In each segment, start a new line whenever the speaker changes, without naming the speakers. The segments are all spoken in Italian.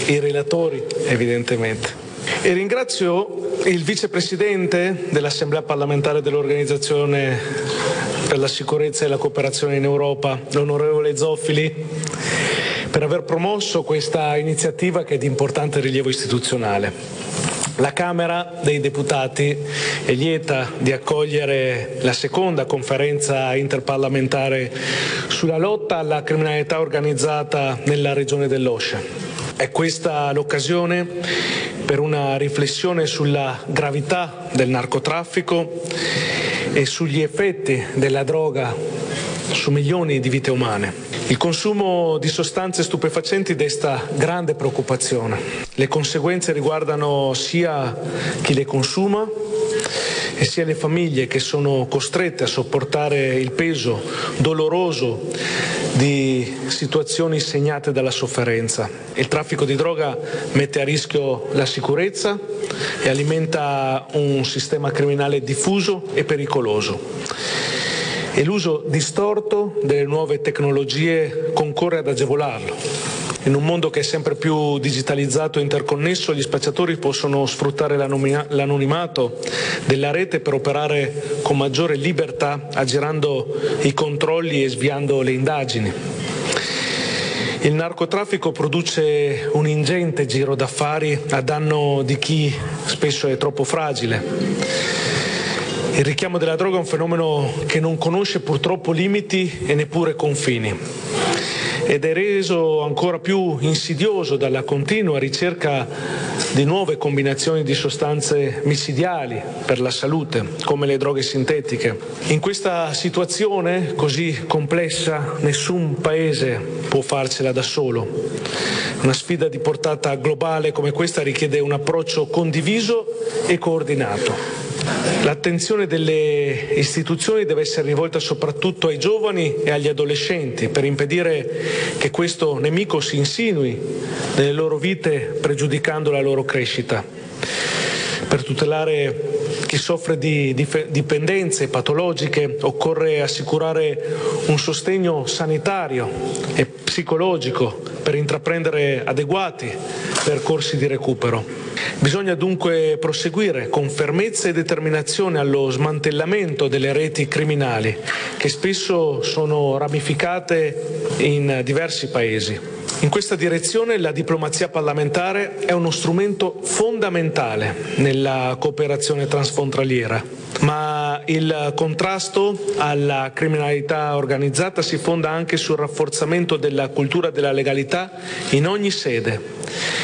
i relatori evidentemente. E ringrazio il vicepresidente dell'Assemblea parlamentare dell'Organizzazione per la sicurezza e la cooperazione in Europa, l'onorevole Zoffili, per aver promosso questa iniziativa che è di importante rilievo istituzionale. La Camera dei Deputati è lieta di accogliere la seconda conferenza interparlamentare sulla lotta alla criminalità organizzata nella regione dell'Osce. È questa l'occasione per una riflessione sulla gravità del narcotraffico e sugli effetti della droga su milioni di vite umane. Il consumo di sostanze stupefacenti desta grande preoccupazione. Le conseguenze riguardano sia chi le consuma e sia le famiglie che sono costrette a sopportare il peso doloroso di situazioni segnate dalla sofferenza. Il traffico di droga mette a rischio la sicurezza e alimenta un sistema criminale diffuso e pericoloso. E l'uso distorto delle nuove tecnologie concorre ad agevolarlo. In un mondo che è sempre più digitalizzato e interconnesso, gli spacciatori possono sfruttare l'anonimato della rete per operare con maggiore libertà, aggirando i controlli e sviando le indagini. Il narcotraffico produce un ingente giro d'affari a danno di chi spesso è troppo fragile. Il richiamo della droga è un fenomeno che non conosce purtroppo limiti e neppure confini ed è reso ancora più insidioso dalla continua ricerca di nuove combinazioni di sostanze micidiali per la salute, come le droghe sintetiche. In questa situazione così complessa nessun paese può farcela da solo. Una sfida di portata globale come questa richiede un approccio condiviso e coordinato. L'attenzione delle istituzioni deve essere rivolta soprattutto ai giovani e agli adolescenti per impedire che questo nemico si insinui nelle loro vite pregiudicando la loro crescita. Per tutelare chi soffre di dipendenze patologiche occorre assicurare un sostegno sanitario e psicologico per intraprendere adeguati percorsi di recupero. Bisogna dunque proseguire con fermezza e determinazione allo smantellamento delle reti criminali che spesso sono ramificate in diversi paesi. In questa direzione la diplomazia parlamentare è uno strumento fondamentale nella cooperazione transfrontaliera, ma il contrasto alla criminalità organizzata si fonda anche sul rafforzamento della cultura della legalità in ogni sede.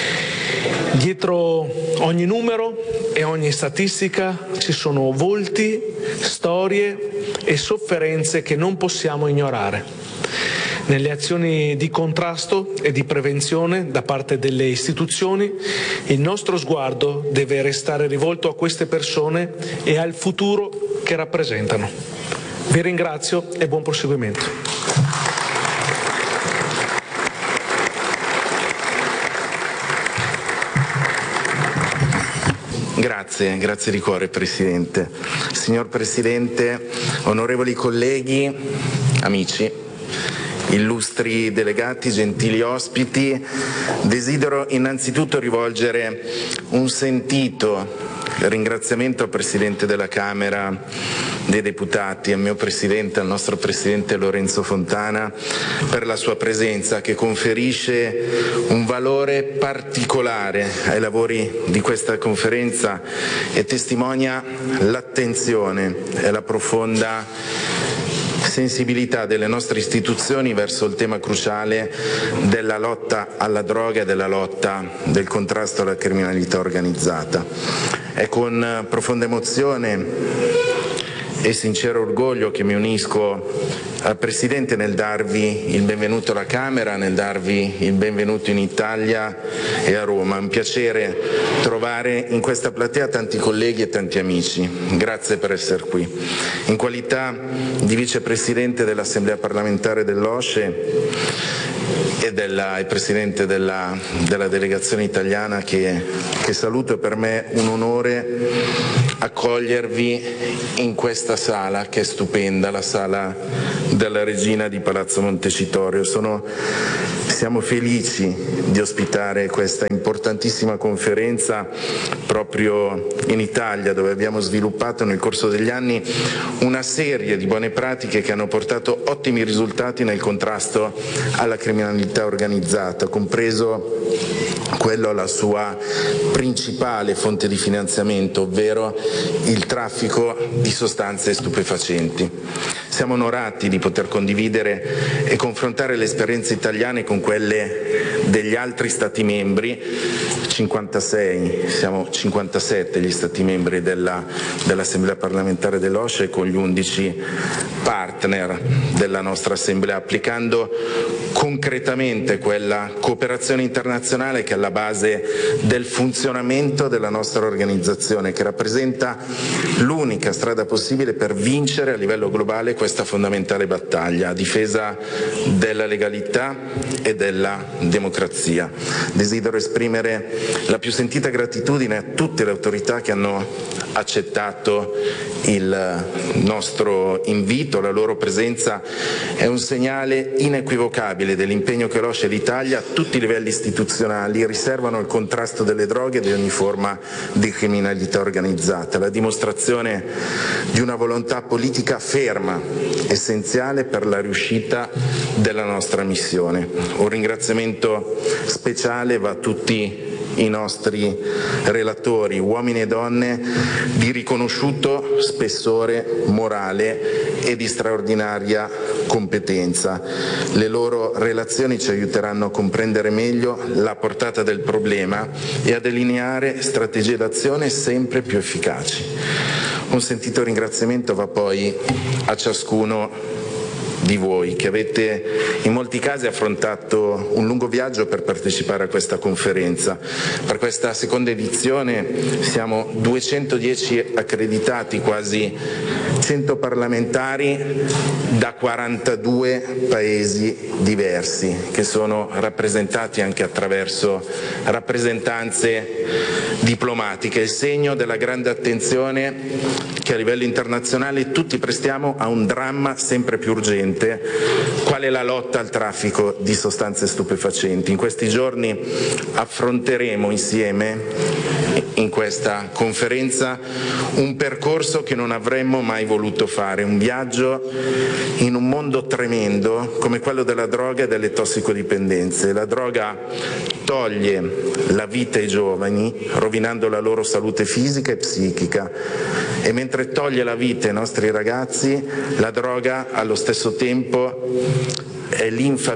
Dietro ogni numero e ogni statistica ci sono volti, storie e sofferenze che non possiamo ignorare. Nelle azioni di contrasto e di prevenzione da parte delle istituzioni, il nostro sguardo deve restare rivolto a queste persone e al futuro che rappresentano. Vi ringrazio e buon proseguimento.
Grazie di cuore Presidente. Signor Presidente, onorevoli colleghi, amici, illustri delegati, gentili ospiti, desidero innanzitutto rivolgere un sentito ringraziamento al Presidente della Camera dei Deputati, al mio Presidente, al nostro Presidente Lorenzo Fontana, per la sua presenza che conferisce un valore particolare ai lavori di questa conferenza e testimonia l'attenzione e la profonda sensibilità delle nostre istituzioni verso il tema cruciale della lotta alla droga e della lotta del contrasto alla criminalità organizzata. È con profonda emozione e sincero orgoglio che mi unisco al Presidente nel darvi il benvenuto alla Camera, nel darvi il benvenuto in Italia e a Roma. È un piacere trovare in questa platea tanti colleghi e tanti amici. Grazie per essere qui. In qualità di Vicepresidente dell'Assemblea parlamentare dell'OSCE e Presidente della delegazione italiana che saluto, è per me un onore accogliervi in questa sala che è stupenda, la sala della regina di Palazzo Montecitorio. Siamo felici di ospitare questa importantissima conferenza proprio in Italia, dove abbiamo sviluppato nel corso degli anni una serie di buone pratiche che hanno portato ottimi risultati nel contrasto alla criminalità organizzata, compreso quello alla sua principale fonte di finanziamento, ovvero il traffico di sostanze stupefacenti. Siamo onorati di poter condividere e confrontare le esperienze italiane con quelle degli altri Stati membri, 56, siamo 57 gli Stati membri dell'Assemblea parlamentare dell'OSCE, con gli 11 partner della nostra Assemblea, applicando concretamente quella cooperazione internazionale che è alla base del funzionamento della nostra organizzazione, che rappresenta l'unica strada possibile per vincere a livello globale questa fondamentale battaglia a difesa della legalità e della democrazia. Desidero esprimere la più sentita gratitudine a tutte le autorità che hanno accettato il nostro invito. La loro presenza è un segnale inequivocabile dell'impegno che l'OSCE e l'Italia a tutti i livelli istituzionali riservano al contrasto delle droghe e di ogni forma di criminalità organizzata, la dimostrazione di una volontà politica ferma, essenziale per la riuscita della nostra missione. Un ringraziamento speciale va a tutti i nostri relatori, uomini e donne di riconosciuto spessore morale e di straordinaria competenza. Le loro relazioni ci aiuteranno a comprendere meglio la portata del problema e a delineare strategie d'azione sempre più efficaci. Un sentito ringraziamento va poi a ciascuno di voi che avete in molti casi affrontato un lungo viaggio per partecipare a questa conferenza. Per questa seconda edizione siamo 210 accreditati, quasi 100 parlamentari da 42 paesi diversi, che sono rappresentati anche attraverso rappresentanze diplomatiche, il segno della grande attenzione che a livello internazionale tutti prestiamo a un dramma sempre più urgente, qual è la lotta al traffico di sostanze stupefacenti. In questi giorni affronteremo insieme in questa conferenza un percorso che non avremmo mai voluto fare, un viaggio in un mondo tremendo come quello della droga e delle tossicodipendenze. La droga toglie la vita ai giovani, rovinando la loro salute fisica e psichica, e mentre toglie la vita ai nostri ragazzi, la droga allo stesso tempo è linfa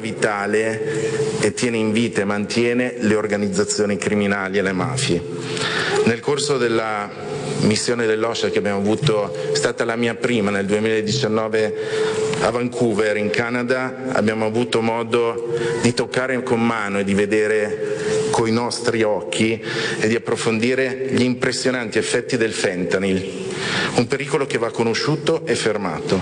vitale e tiene in vita e mantiene le organizzazioni criminali e le mafie. Nel corso della missione dell'OSCE che abbiamo avuto, è stata la mia prima nel 2019 a Vancouver in Canada, abbiamo avuto modo di toccare con mano e di vedere coi nostri occhi e di approfondire gli impressionanti effetti del fentanyl, un pericolo che va conosciuto e fermato.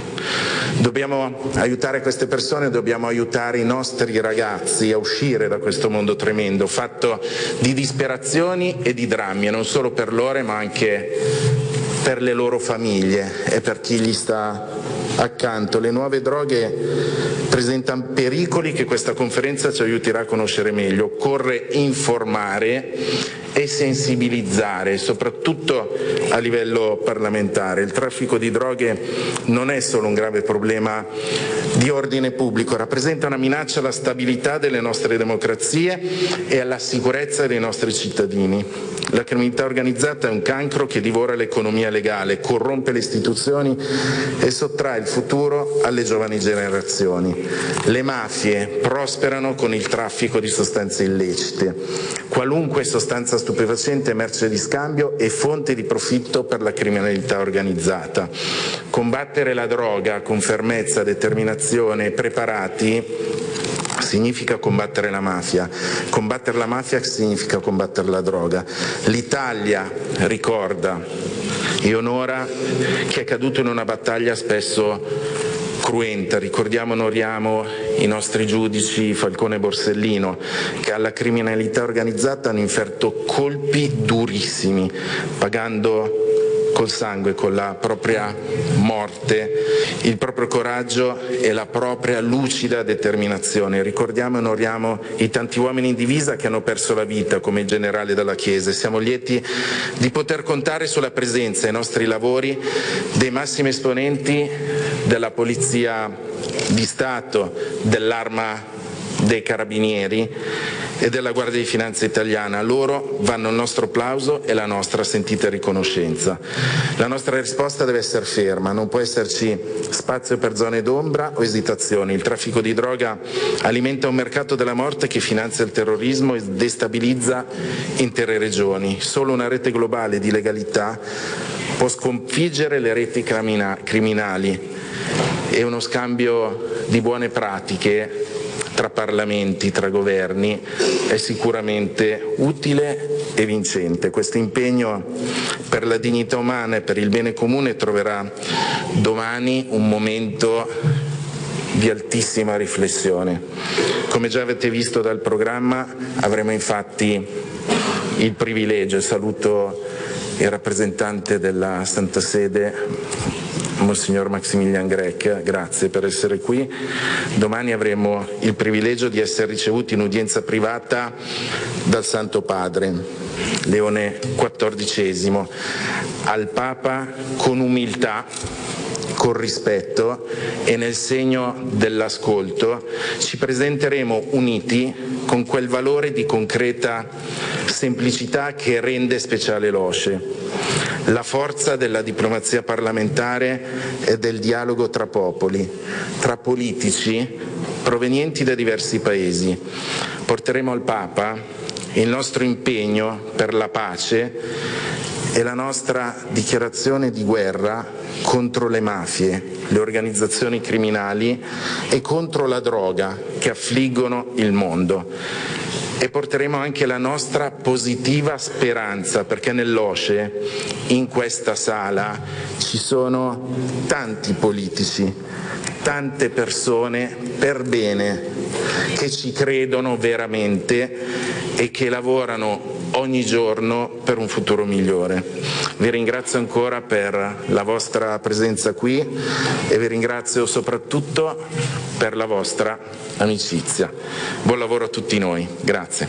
Dobbiamo aiutare queste persone, dobbiamo aiutare i nostri ragazzi a uscire da questo mondo tremendo, fatto di disperazioni e di drammi, e non solo per loro ma anche per le loro famiglie e per chi gli sta accanto. Le nuove droghe presentano pericoli che questa conferenza ci aiuterà a conoscere meglio. Occorre informare e sensibilizzare, soprattutto a livello parlamentare. Il traffico di droghe non è solo un grave problema di ordine pubblico, rappresenta una minaccia alla stabilità delle nostre democrazie e alla sicurezza dei nostri cittadini. La criminalità organizzata è un cancro che divora l'economia legale, corrompe le istituzioni e sottrae il futuro alle giovani generazioni. Le mafie prosperano con il traffico di sostanze illecite. Qualunque sostanza stupefacente è merce di scambio e fonte di profitto per la criminalità organizzata. Combattere la droga con fermezza, determinazione e preparati significa combattere la mafia. Combattere la mafia significa combattere la droga. L'Italia ricorda e onora chi è caduto in una battaglia spesso cruenta. Ricordiamo e onoriamo i nostri giudici Falcone e Borsellino, che alla criminalità organizzata hanno inferto colpi durissimi, pagando col sangue, con la propria morte, il proprio coraggio e la propria lucida determinazione. Ricordiamo e onoriamo i tanti uomini in divisa che hanno perso la vita, come il generale Dalla Chiesa. Siamo lieti di poter contare sulla presenza ai nostri lavori dei massimi esponenti della Polizia di Stato, dell'Arma dei Carabinieri e della Guardia di Finanza italiana. A loro vanno il nostro applauso e la nostra sentita riconoscenza. La nostra risposta deve essere ferma, non può esserci spazio per zone d'ombra o esitazioni. Il traffico di droga alimenta un mercato della morte che finanzia il terrorismo e destabilizza intere regioni. Solo una rete globale di legalità può sconfiggere le reti criminali e uno scambio di buone pratiche tra parlamenti, tra governi, è sicuramente utile e vincente. Questo impegno per la dignità umana e per il bene comune troverà domani un momento di altissima riflessione. Come già avete visto dal programma, avremo infatti il privilegio, e saluto il rappresentante della Santa Sede, Monsignor Maximilian Grech, grazie per essere qui. Domani avremo il privilegio di essere ricevuti in udienza privata dal Santo Padre, Leone XIV, al Papa con umiltà, con rispetto e nel segno dell'ascolto ci presenteremo uniti con quel valore di concreta semplicità che rende speciale l'OSCE. La forza della diplomazia parlamentare e del dialogo tra popoli, tra politici provenienti da diversi paesi. Porteremo al Papa il nostro impegno per la pace e la nostra dichiarazione di guerra contro le mafie, le organizzazioni criminali e contro la droga che affliggono il mondo. E porteremo anche la nostra positiva speranza, perché nell'OSCE, in questa sala, ci sono tanti politici, tante persone per bene, che ci credono veramente e che lavorano ogni giorno per un futuro migliore. Vi ringrazio ancora per la vostra presenza qui e vi ringrazio soprattutto per la vostra amicizia. Buon lavoro a tutti noi. Grazie.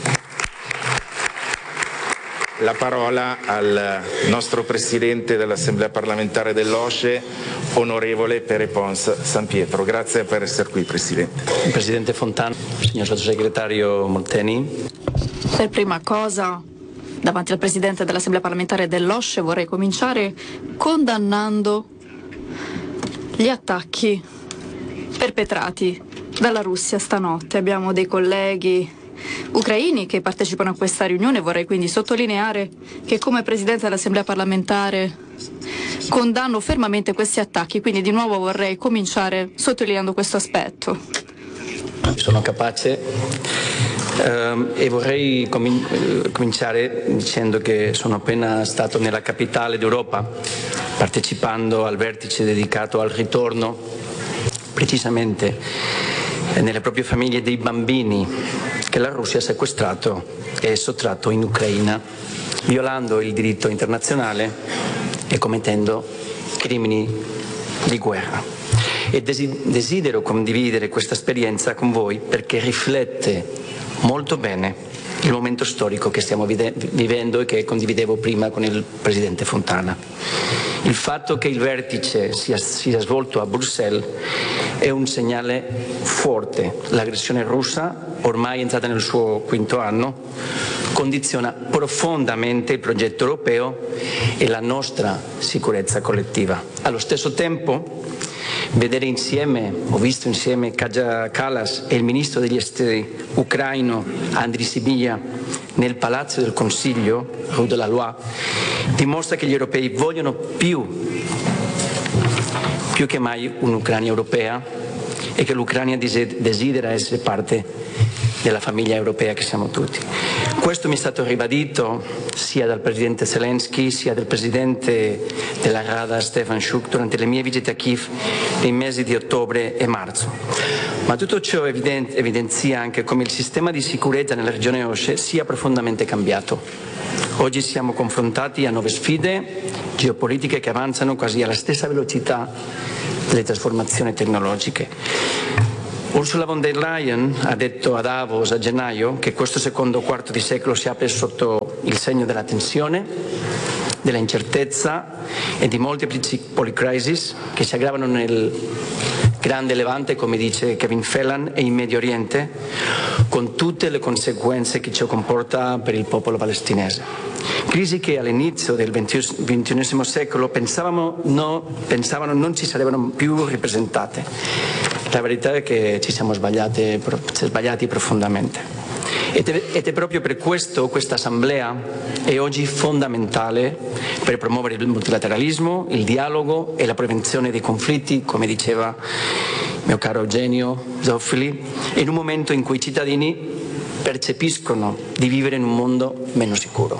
La parola al nostro Presidente dell'Assemblea parlamentare dell'OSCE, onorevole Pere Pons San Pietro. Grazie per essere qui, Presidente.
Presidente Fontana, signor Sottosegretario Molteni.
Per prima cosa, davanti al Presidente dell'Assemblea parlamentare dell'OSCE vorrei cominciare condannando gli attacchi perpetrati dalla Russia stanotte. Abbiamo dei colleghi ucraini che partecipano a questa riunione. Vorrei quindi sottolineare che come Presidente dell'Assemblea parlamentare condanno fermamente questi attacchi, quindi di nuovo vorrei cominciare sottolineando questo aspetto.
Sono capace e vorrei cominciare dicendo che sono appena stato nella capitale d'Europa partecipando al vertice dedicato al ritorno, precisamente nelle proprie famiglie, dei bambini che la Russia ha sequestrato e sottratto in Ucraina, violando il diritto internazionale e commettendo crimini di guerra. E desidero condividere questa esperienza con voi perché riflette molto bene il momento storico che stiamo vivendo e che condividevo prima con il Presidente Fontana. Il fatto che il vertice sia svolto a Bruxelles è un segnale forte. L'aggressione russa, ormai entrata nel suo quinto anno, condiziona profondamente il progetto europeo e la nostra sicurezza collettiva. Allo stesso tempo, vedere insieme, ho visto insieme Kaja Kallas e il ministro degli esteri ucraino Andriy Sybiha nel Palazzo del Consiglio, Rue de la Loi, dimostra che gli europei vogliono più che mai un'Ucraina europea e che l'Ucraina desidera essere parte della famiglia europea che siamo tutti. Questo mi è stato ribadito sia dal Presidente Zelensky sia dal Presidente della Rada Stefan Schuk durante le mie visite a Kiev nei mesi di ottobre e marzo. Ma tutto ciò evidenzia anche come il sistema di sicurezza nella regione OSCE sia profondamente cambiato. Oggi siamo confrontati a nuove sfide geopolitiche che avanzano quasi alla stessa velocità delle trasformazioni tecnologiche. Ursula von der Leyen ha detto a Davos a gennaio che questo secondo quarto di secolo si apre sotto il segno della tensione, della incertezza e di molteplici policrisis che si aggravano nel grande Levante, come dice Kevin Phelan, e in Medio Oriente, con tutte le conseguenze che ciò comporta per il popolo palestinese. Crisi che all'inizio del XXI secolo pensavano non ci sarebbero più ripresentate. La verità è che ci siamo sbagliati profondamente. Ed è proprio per questo questa assemblea è oggi fondamentale per promuovere il multilateralismo, il dialogo e la prevenzione dei conflitti, come diceva mio caro Eugenio Zoffoli, in un momento in cui i cittadini percepiscono di vivere in un mondo meno sicuro.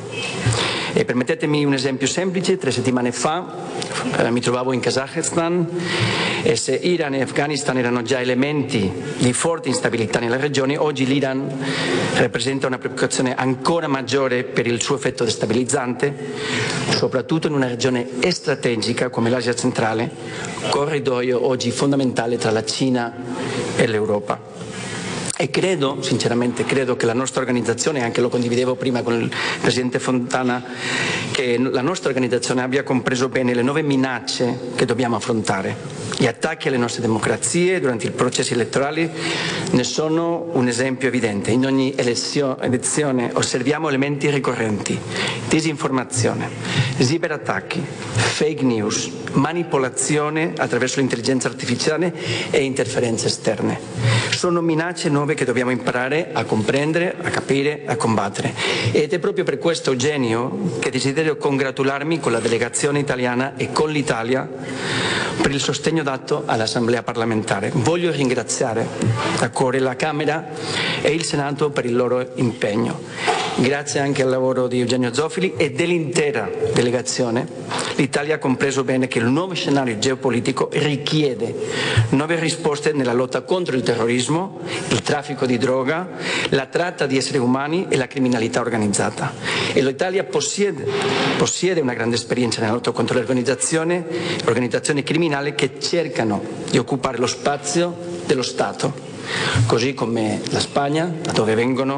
E permettetemi un esempio semplice: 3 settimane fa mi trovavo in Kazakistan e se Iran e Afghanistan erano già elementi di forte instabilità nella regione, oggi l'Iran rappresenta una preoccupazione ancora maggiore per il suo effetto destabilizzante, soprattutto in una regione strategica come l'Asia centrale, corridoio oggi fondamentale tra la Cina e l'Europa. E sinceramente credo che la nostra organizzazione, anche lo condividevo prima con il Presidente Fontana, che la nostra organizzazione abbia compreso bene le nuove minacce che dobbiamo affrontare. Gli attacchi alle nostre democrazie durante i processi elettorali ne sono un esempio evidente. In ogni elezione osserviamo elementi ricorrenti: disinformazione, cyberattacchi, fake news, manipolazione attraverso l'intelligenza artificiale e interferenze esterne. Sono minacce nuove che dobbiamo imparare a comprendere, a capire, a combattere. Ed è proprio per questo, Eugenio, che desidero congratularmi con la delegazione italiana e con l'Italia per il sostegno dato all'Assemblea parlamentare. Voglio ringraziare a cuore la Camera e il Senato per il loro impegno. Grazie anche al lavoro di Eugenio Zoffoli e dell'intera delegazione, l'Italia ha compreso bene che il nuovo scenario geopolitico richiede nuove risposte nella lotta contro il terrorismo, il traffico di droga, la tratta di esseri umani e la criminalità organizzata. E l'Italia possiede una grande esperienza nella lotta contro le organizzazioni criminali che cercano di occupare lo spazio dello Stato. Così come la Spagna, da dove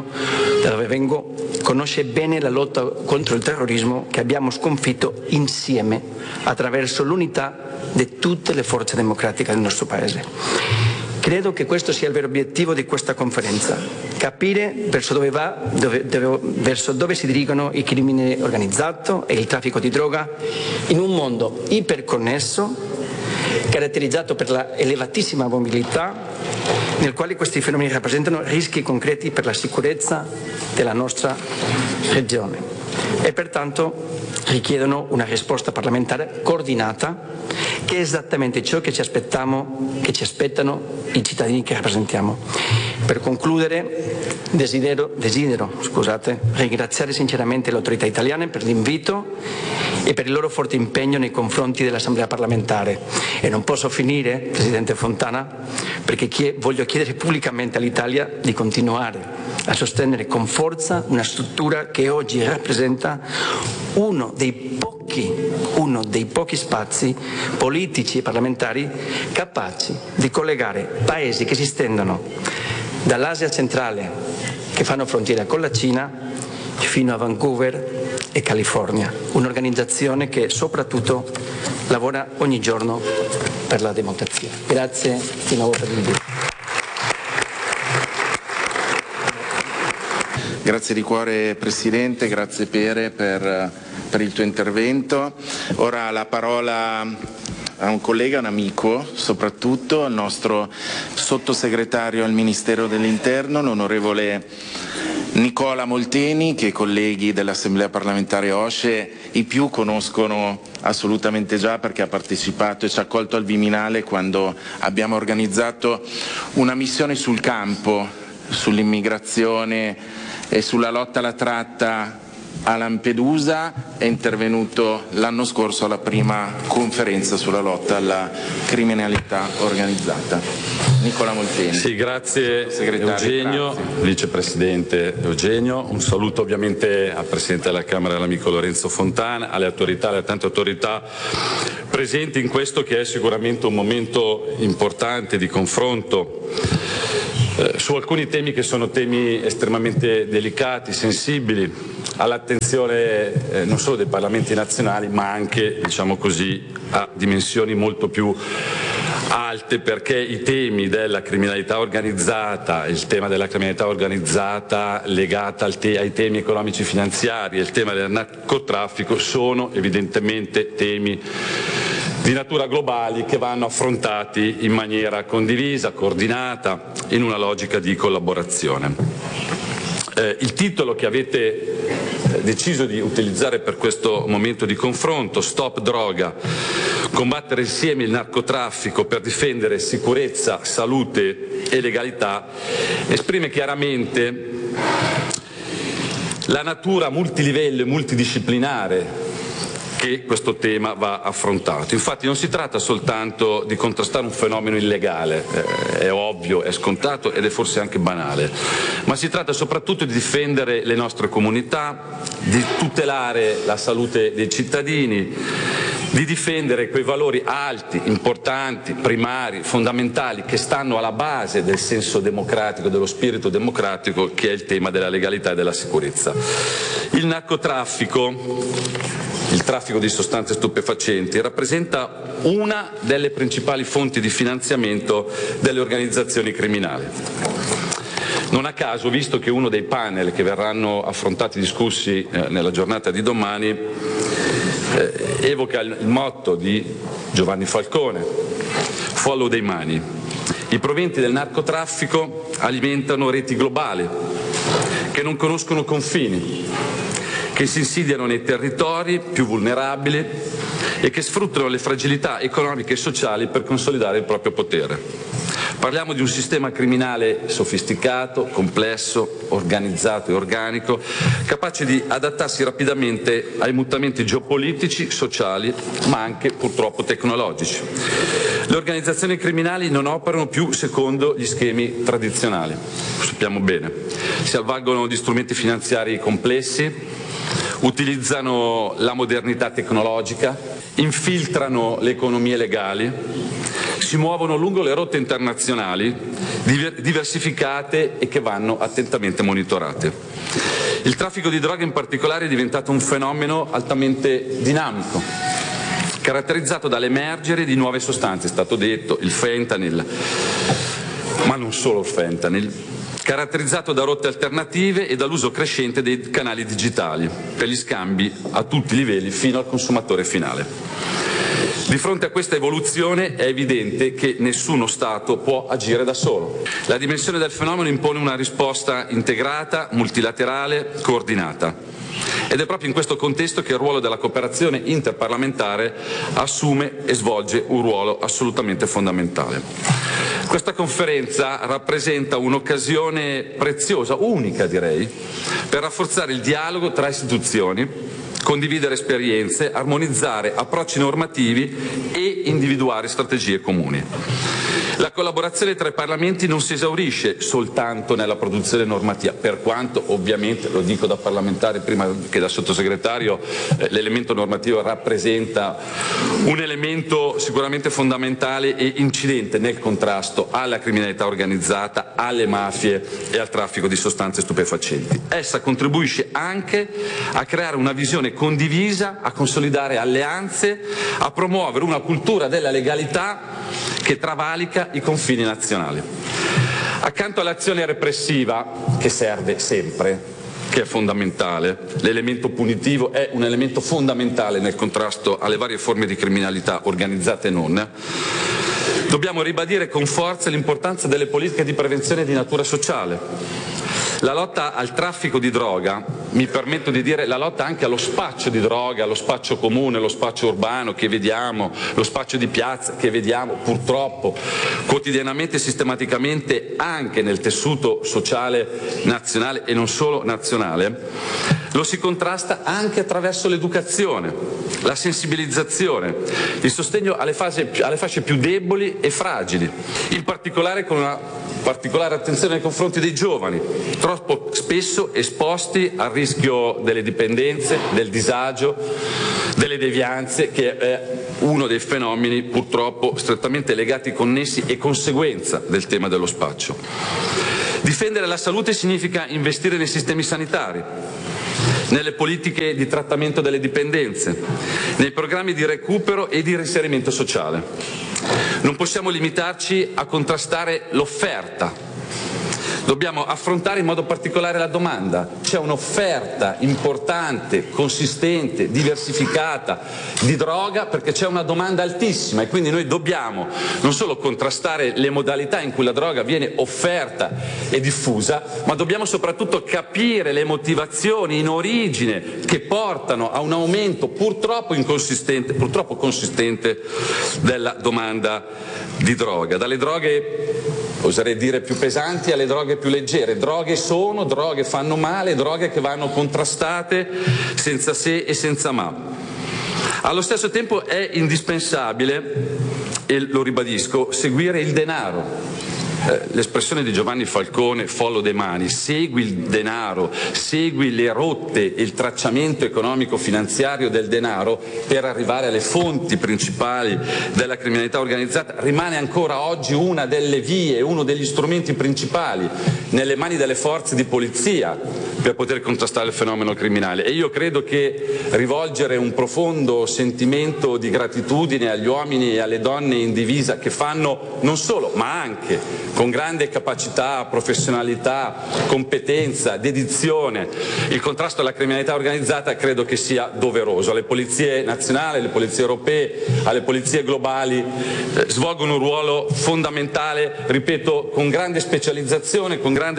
vengo, conosce bene la lotta contro il terrorismo che abbiamo sconfitto insieme attraverso l'unità di tutte le forze democratiche del nostro Paese. Credo che questo sia il vero obiettivo di questa conferenza: capire verso dove si dirigono il crimine organizzato e il traffico di droga in un mondo iperconnesso, caratterizzato per la elevatissima mobilità, nel quale questi fenomeni rappresentano rischi concreti per la sicurezza della nostra regione e pertanto richiedono una risposta parlamentare coordinata, che è esattamente ciò che ci aspettano i cittadini che rappresentiamo. Per concludere, desidero ringraziare sinceramente le autorità italiane per l'invito e per il loro forte impegno nei confronti dell'Assemblea parlamentare. E non posso finire, Presidente Fontana, perché voglio chiedere pubblicamente all'Italia di continuare a sostenere con forza una struttura che oggi rappresenta uno dei pochi spazi politici e parlamentari capaci di collegare paesi che si stendono dall'Asia centrale, che fanno frontiera con la Cina, fino a Vancouver e California. Un'organizzazione che soprattutto lavora ogni giorno per la democrazia. Grazie di nuovo per l'invito.
Grazie di cuore Presidente, grazie Pere per il tuo intervento. Ora la parola a un collega, un amico soprattutto, al nostro sottosegretario al Ministero dell'Interno, l'onorevole Nicola Molteni, che i colleghi dell'Assemblea parlamentare OSCE i più conoscono assolutamente già, perché ha partecipato e ci ha accolto al Viminale quando abbiamo organizzato una missione sul campo sull'immigrazione e sulla lotta alla tratta a Lampedusa. È intervenuto l'anno scorso alla prima conferenza sulla lotta alla criminalità organizzata. Nicola Molteni.
Sì, grazie Eugenio, grazie. Vicepresidente Eugenio. Un saluto ovviamente al Presidente della Camera, l'amico Lorenzo Fontana, alle tante autorità presenti in questo che è sicuramente un momento importante di confronto su alcuni temi che sono temi estremamente delicati, sensibili, all'attenzione non solo dei parlamenti nazionali ma anche, diciamo così, a dimensioni molto più alte, perché i temi della criminalità organizzata, il tema della criminalità organizzata legata ai temi economici finanziari e il tema del narcotraffico sono evidentemente temi di natura globali che vanno affrontati in maniera condivisa, coordinata, in una logica di collaborazione. Il titolo che avete deciso di utilizzare per questo momento di confronto, Stop Droga, combattere insieme il narcotraffico per difendere sicurezza, salute e legalità, esprime chiaramente la natura multilivello e multidisciplinare che questo tema va affrontato. Infatti non si tratta soltanto di contrastare un fenomeno illegale, è ovvio, è scontato ed è forse anche banale, ma si tratta soprattutto di difendere le nostre comunità, di tutelare la salute dei cittadini, di difendere quei valori alti, importanti, primari, fondamentali che stanno alla base del senso democratico, dello spirito democratico, che è il tema della legalità e della sicurezza. Il narcotraffico, il traffico di sostanze stupefacenti, rappresenta una delle principali fonti di finanziamento delle organizzazioni criminali. Non a caso, visto che uno dei panel che verranno affrontati e discussi nella giornata di domani evoca il motto di Giovanni Falcone, Follow the money. I proventi del narcotraffico alimentano reti globali che non conoscono confini, che si insidiano nei territori più vulnerabili e che sfruttano le fragilità economiche e sociali per consolidare il proprio potere. Parliamo di un sistema criminale sofisticato, complesso, organizzato e organico, capace di adattarsi rapidamente ai mutamenti geopolitici, sociali, ma anche purtroppo tecnologici. Le organizzazioni criminali non operano più secondo gli schemi tradizionali, lo sappiamo bene. Si avvalgono di strumenti finanziari complessi, utilizzano la modernità tecnologica, infiltrano le economie legali, si muovono lungo le rotte internazionali diversificate e che vanno attentamente monitorate. Il traffico di droga in particolare è diventato un fenomeno altamente dinamico, caratterizzato dall'emergere di nuove sostanze, è stato detto, il fentanyl, ma non solo il fentanyl, caratterizzato da rotte alternative e dall'uso crescente dei canali digitali per gli scambi a tutti i livelli fino al consumatore finale. Di fronte a questa evoluzione è evidente che nessuno Stato può agire da solo. La dimensione del fenomeno impone una risposta integrata, multilaterale, coordinata. Ed è proprio in questo contesto che il ruolo della cooperazione interparlamentare assume e svolge un ruolo assolutamente fondamentale. Questa conferenza rappresenta un'occasione preziosa, unica direi, per rafforzare il dialogo tra istituzioni, condividere esperienze, armonizzare approcci normativi e individuare strategie comuni. La collaborazione tra i Parlamenti non si esaurisce soltanto nella produzione normativa, per quanto ovviamente, lo dico da parlamentare prima che da sottosegretario, l'elemento normativo rappresenta un elemento sicuramente fondamentale e incidente nel contrasto alla criminalità organizzata, alle mafie e al traffico di sostanze stupefacenti. Essa contribuisce anche a creare una visione condivisa, a consolidare alleanze, a promuovere una cultura della legalità che travalica i confini nazionali. Accanto all'azione repressiva, che serve sempre, che è fondamentale, l'elemento punitivo è un elemento fondamentale nel contrasto alle varie forme di criminalità organizzate e non, dobbiamo ribadire con forza l'importanza delle politiche di prevenzione di natura sociale, La lotta al traffico di droga, mi permetto di dire la lotta anche allo spaccio di droga, allo spaccio comune, lo spaccio urbano che vediamo, lo spaccio di piazza che vediamo purtroppo quotidianamente e sistematicamente anche nel tessuto sociale nazionale e non solo nazionale, lo si contrasta anche attraverso l'educazione, la sensibilizzazione, il sostegno alle fasce più deboli e fragili, in particolare con una particolare attenzione nei confronti dei giovani, troppo spesso esposti al rischio delle dipendenze, del disagio, delle devianze, che è uno dei fenomeni purtroppo strettamente legati, connessi e conseguenza del tema dello spaccio. Difendere la salute significa investire nei sistemi sanitari, nelle politiche di trattamento delle dipendenze, nei programmi di recupero e di reinserimento sociale. Non possiamo limitarci a contrastare l'offerta. Dobbiamo affrontare in modo particolare la domanda. C'è un'offerta importante, consistente, diversificata di droga perché c'è una domanda altissima e quindi noi dobbiamo non solo contrastare le modalità in cui la droga viene offerta e diffusa, ma dobbiamo soprattutto capire le motivazioni in origine che portano a un aumento purtroppo consistente della domanda di droga. Dalle droghe, oserei dire, più pesanti alle droghe più leggere. Droghe fanno male, droghe che vanno contrastate senza se e senza ma. Allo stesso tempo è indispensabile, e lo ribadisco, seguire il denaro. L'espressione di Giovanni Falcone, follow the money, segui il denaro, segui le rotte e il tracciamento economico-finanziario del denaro per arrivare alle fonti principali della criminalità organizzata, rimane ancora oggi una delle vie, uno degli strumenti principali nelle mani delle forze di polizia per poter contrastare il fenomeno criminale. E io credo che rivolgere un profondo sentimento di gratitudine agli uomini e alle donne in divisa che fanno non solo, ma anche con grande capacità, professionalità, competenza, dedizione, il contrasto alla criminalità organizzata, credo che sia doveroso. Alle polizie nazionali, alle polizie europee, alle polizie globali svolgono un ruolo fondamentale, ripeto, con grande specializzazione, con grande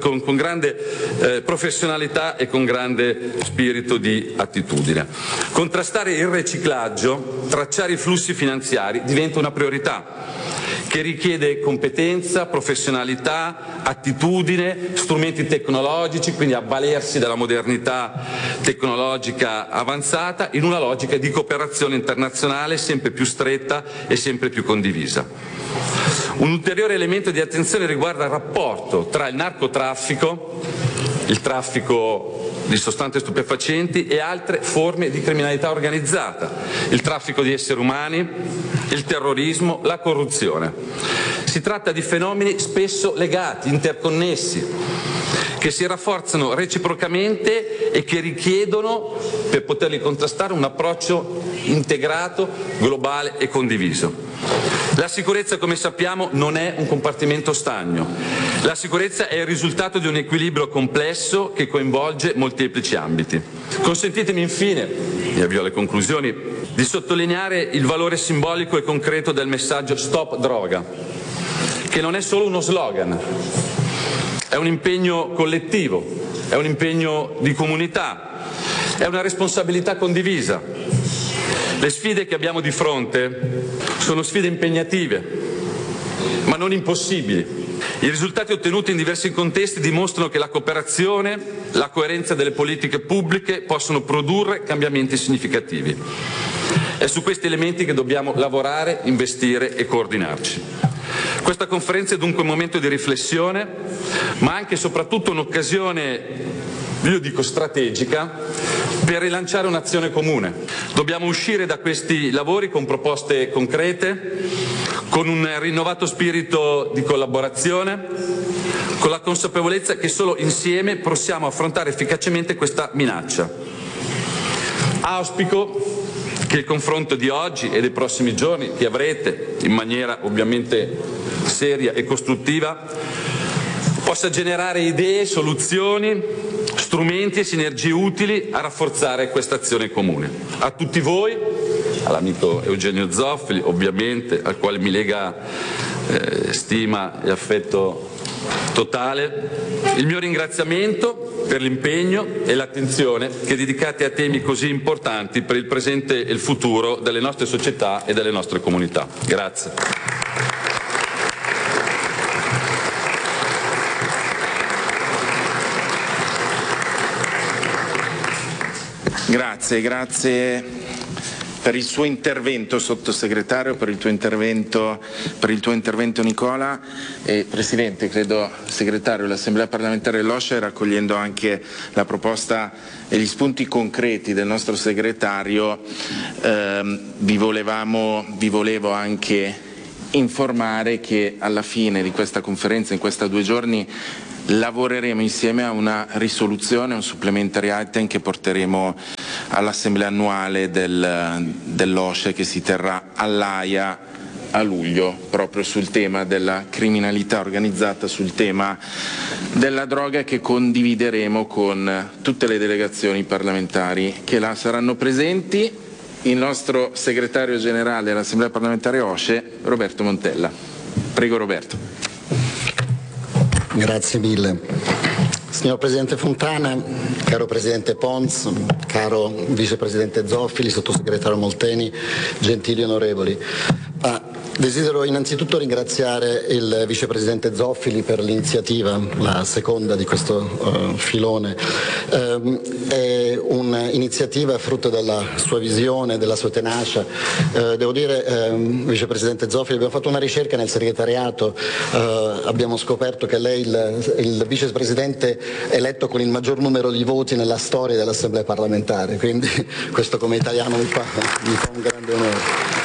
professionalità e con grande spirito di attitudine. Contrastare il riciclaggio, tracciare i flussi finanziari diventa una priorità che richiede competenza, professionalità, attitudine, strumenti tecnologici, quindi avvalersi della modernità tecnologica avanzata in una logica di cooperazione internazionale sempre più stretta e sempre più condivisa. Un ulteriore elemento di attenzione riguarda il rapporto tra il narcotraffico, il traffico di sostanze stupefacenti e altre forme di criminalità organizzata, il traffico di esseri umani, il terrorismo, la corruzione. Si tratta di fenomeni spesso legati, interconnessi, che si rafforzano reciprocamente e che richiedono, per poterli contrastare, un approccio integrato, globale e condiviso. La sicurezza, come sappiamo, non è un compartimento stagno. La sicurezza è il risultato di un equilibrio complesso che coinvolge molteplici ambiti. Consentitemi infine, mi avvio alle conclusioni, di sottolineare il valore simbolico e concreto del messaggio Stop Droga, che non è solo uno slogan, è un impegno collettivo, è un impegno di comunità, è una responsabilità condivisa. Le sfide che abbiamo di fronte sono sfide impegnative, ma non impossibili. I risultati ottenuti in diversi contesti dimostrano che la cooperazione, la coerenza delle politiche pubbliche possono produrre cambiamenti significativi. È su questi elementi che dobbiamo lavorare, investire e coordinarci. Questa conferenza è dunque un momento di riflessione, ma anche e soprattutto un'occasione, io dico strategica, per rilanciare un'azione comune. Dobbiamo uscire da questi lavori con proposte concrete, con un rinnovato spirito di collaborazione, con la consapevolezza che solo insieme possiamo affrontare efficacemente questa minaccia. Auspico che il confronto di oggi e dei prossimi giorni, che avrete in maniera ovviamente seria e costruttiva, possa generare idee, soluzioni, strumenti e sinergie utili a rafforzare questa azione comune. A tutti voi, all'amico Eugenio Zoffoli ovviamente, al quale mi lega stima e affetto totale, il mio ringraziamento per l'impegno e l'attenzione che dedicate a temi così importanti per il presente e il futuro delle nostre società e delle nostre comunità. Grazie.
Grazie per il suo intervento, sottosegretario, per il tuo intervento Nicola. E Presidente, credo, segretario, l'Assemblea parlamentare dell'OSCE, raccogliendo anche la proposta e gli spunti concreti del nostro segretario, vi volevo anche informare che alla fine di questa conferenza, in questi 2 giorni, lavoreremo insieme a una risoluzione, un supplementary item che porteremo all'assemblea annuale dell'OSCE che si terrà all'Aia a luglio, proprio sul tema della criminalità organizzata, sul tema della droga, che condivideremo con tutte le delegazioni parlamentari che là saranno presenti. Il nostro segretario generale dell'Assemblea parlamentare OSCE, Roberto Montella. Prego Roberto.
Grazie mille. Signor Presidente Fontana, caro Presidente Pons, caro Vicepresidente Zoffili, Sottosegretario Molteni, gentili onorevoli. Desidero innanzitutto ringraziare il Vicepresidente Zoffili per l'iniziativa, la seconda di questo filone. È un'iniziativa frutto della sua visione, della sua tenacia. Devo dire, Vicepresidente Zoffili, abbiamo fatto una ricerca nel segretariato, abbiamo scoperto che lei è il Vicepresidente eletto con il maggior numero di voti nella storia dell'Assemblea parlamentare, quindi questo come italiano mi fa un grande onore.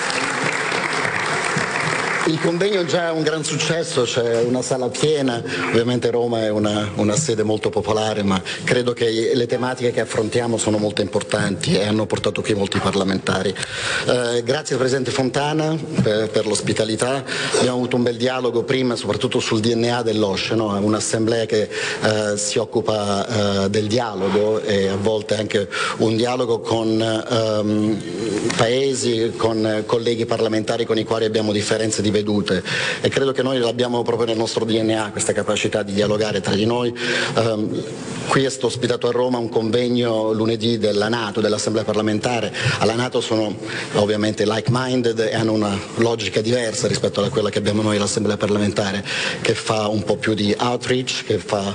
Il convegno è già un gran successo, c'è una sala piena, ovviamente Roma è una sede molto popolare, ma credo che le tematiche che affrontiamo sono molto importanti e hanno portato qui molti parlamentari. Grazie al Presidente Fontana per l'ospitalità, abbiamo avuto un bel dialogo prima soprattutto sul DNA dell'OSCE, no? Un'assemblea che si occupa del dialogo e a volte anche un dialogo con paesi, con colleghi parlamentari con i quali abbiamo differenze di vedute, e credo che noi l'abbiamo proprio nel nostro DNA, questa capacità di dialogare tra di noi. Qui è stato ospitato a Roma un convegno lunedì della NATO, dell'Assemblea parlamentare. Alla NATO sono ovviamente like-minded e hanno una logica diversa rispetto a quella che abbiamo noi all'Assemblea parlamentare, che fa un po' più di outreach, che fa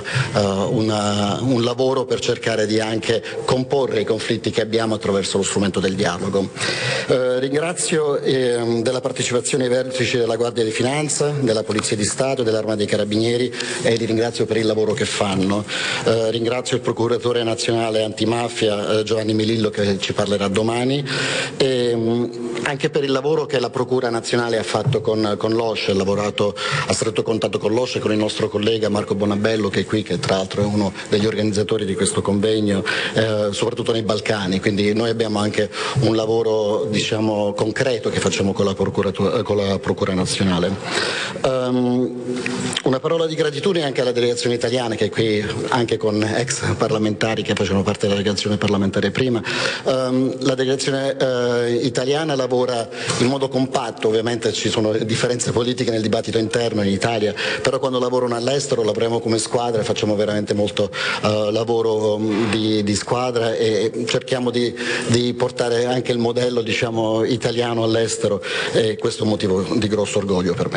un lavoro per cercare di anche comporre i conflitti che abbiamo attraverso lo strumento del dialogo. Ringrazio della partecipazione ai vertici della Guardia di Finanza, della Polizia di Stato e dell'Arma dei Carabinieri, e li ringrazio per il lavoro che fanno. Ringrazio il Procuratore Nazionale Antimafia Giovanni Melillo, che ci parlerà domani, e anche per il lavoro che la Procura Nazionale ha fatto con l'OSCE, ha lavorato a stretto contatto con l'OSCE, con il nostro collega Marco Bonabello, che è qui, che tra l'altro è uno degli organizzatori di questo convegno, soprattutto nei Balcani, quindi noi abbiamo anche un lavoro, diciamo, concreto che facciamo con la Procura Nazionale. Una parola di gratitudine anche alla delegazione italiana, che è qui anche con ex parlamentari che facevano parte della delegazione parlamentare prima. La delegazione italiana lavora in modo compatto, ovviamente ci sono differenze politiche nel dibattito interno in Italia, però quando lavorano all'estero lavoriamo come squadra e facciamo veramente molto lavoro di squadra, e cerchiamo di portare anche il modello, diciamo, italiano all'estero, e questo è un motivo di grosso orgoglio per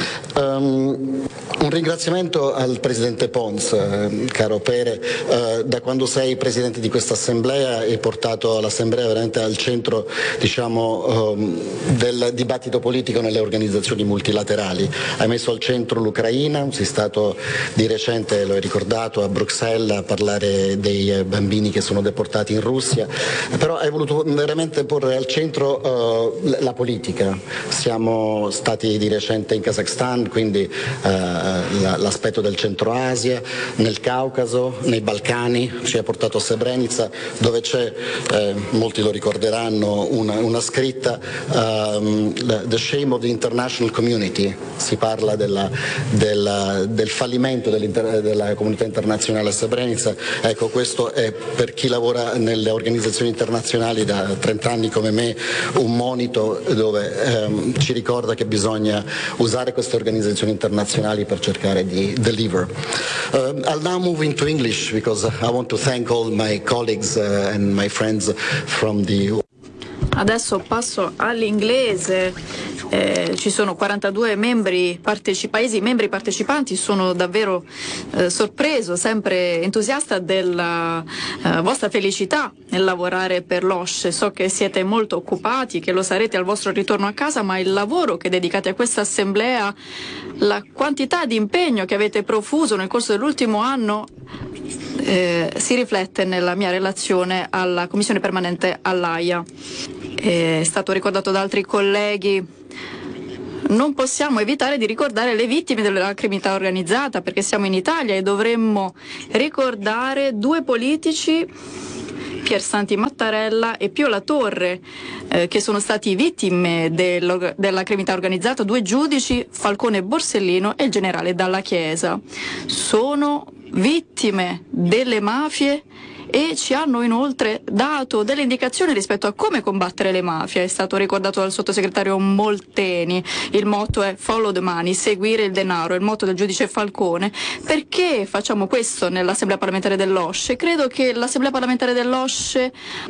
me. Un ringraziamento al Presidente Pons, caro Pere, da quando sei Presidente di questa Assemblea hai portato l'Assemblea veramente al centro, diciamo, del dibattito politico nelle organizzazioni multilaterali. Hai messo al centro l'Ucraina, sei stato di recente, lo hai ricordato, a Bruxelles a parlare dei bambini che sono deportati in Russia, però hai voluto veramente porre al centro la politica. Siamo stati di recente in Kazakhstan, quindi l'aspetto del Centro Asia, nel Caucaso, nei Balcani, ci ha portato a Srebrenica, dove c'è, molti lo ricorderanno, una scritta, The Shame of the International Community. Si parla del fallimento della comunità internazionale a Srebrenica. Ecco, questo è, per chi lavora nelle organizzazioni internazionali da 30 anni come me, un monito dove ci ricorda che bisogna usare queste organizzazioni internazionali per cercare di deliver. I'll now move into English because I want to thank all my colleagues and my friends from the...
Adesso passo all'inglese. Ci sono 42 paesi membri partecipanti, sono davvero sorpreso, sempre entusiasta della vostra felicità nel lavorare per l'OSCE. So che siete molto occupati, che lo sarete al vostro ritorno a casa, ma il lavoro che dedicate a questa assemblea, la quantità di impegno che avete profuso nel corso dell'ultimo anno si riflette nella mia relazione alla Commissione permanente all'AIA. È stato ricordato da altri colleghi. Non possiamo evitare di ricordare le vittime della criminalità organizzata, perché siamo in Italia e dovremmo ricordare due politici, Piersanti Mattarella e Pio La Torre, che sono stati vittime della criminalità organizzata, due giudici, Falcone Borsellino e il generale Dalla Chiesa. Sono vittime delle mafie e ci hanno inoltre dato delle indicazioni rispetto a come combattere le mafie. È stato ricordato dal sottosegretario Molteni, il motto è follow the money, seguire il denaro, il motto del giudice Falcone. Perché facciamo questo nell'Assemblea parlamentare dell'OSCE? Credo che l'Assemblea parlamentare dell'OSCE